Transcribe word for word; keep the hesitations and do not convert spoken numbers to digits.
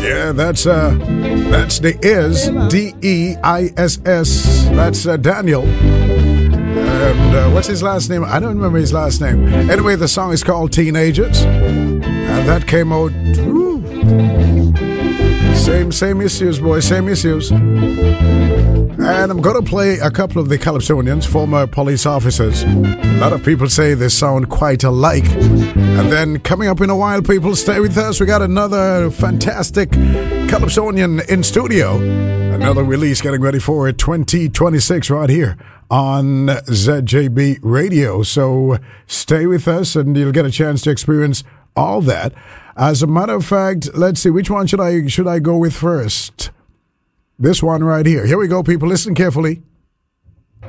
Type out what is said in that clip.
Yeah, that's uh, that's the Is, D E I S S. That's uh, Daniel. And uh, what's his last name? I don't remember his last name. Anyway, the song is called Teenagers. And that came out... Woo, same, same issues, boy, same issues. And I'm going to play a couple of the Calypsonians, former police officers. A lot of people say they sound quite alike. And then coming up in a while, people, stay with us. We got another fantastic Calypsonian in studio. Another release getting ready for twenty twenty-six right here on Z J B Radio. So stay with us and you'll get a chance to experience all that. As a matter of fact, let's see, which one should I should I go with first? This one right here. Here we go, people. Listen carefully.